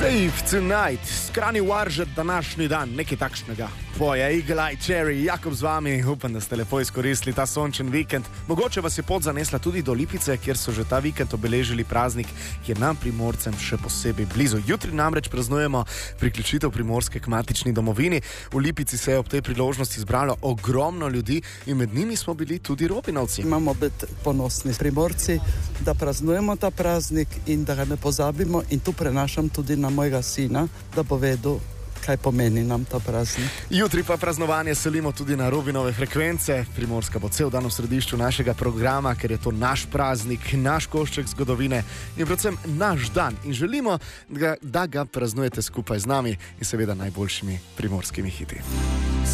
Save tonight, skrani varžet današnji dan, nekaj takšnega. Poje Eagle Eye Cherry, Jakob z vami, upam, da ste lepo izkoristili ta sončen vikend. Mogoče vas je pot zanesla tudi do Lipice, kjer so že ta vikend obeležili praznik, ki je nam Primorcem še posebej blizu. Jutri namreč praznujemo priključitev Primorske k matični domovini. V Lipici se je ob tej priložnosti zbralo ogromno ljudi in med njimi smo bili tudi Robinovci. Imamo biti ponosni Primorci, da praznujemo ta praznik in da ga ne pozabimo, in tu prenašam tudi na mojega sina, da bo vedel, kaj pomeni nam ta praznik. Jutri pa praznovanje selimo tudi na Robinove frekvence. Primorska bo cel dan v središču našega programa, ker je to naš praznik, naš košček zgodovine in predvsem naš dan. In želimo, da ga praznujete skupaj z nami in seveda najboljšimi primorskimi hiti.